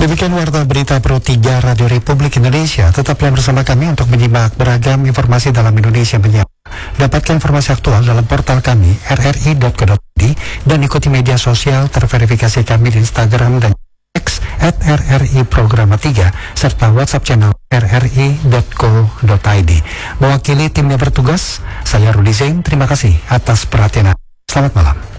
Demikian warta berita Pro 3 Radio Republik Indonesia. Tetaplah bersama kami untuk menyimak beragam informasi dalam Indonesia Menyapa. Dapatkan informasi aktual dalam portal kami rri.co.id dan ikuti media sosial terverifikasi kami di Instagram dan X @RRI Programa 3 serta WhatsApp channel rri.co.id. Mewakili tim yang bertugas, saya Rudi Zain. Terima kasih atas perhatian. Selamat malam.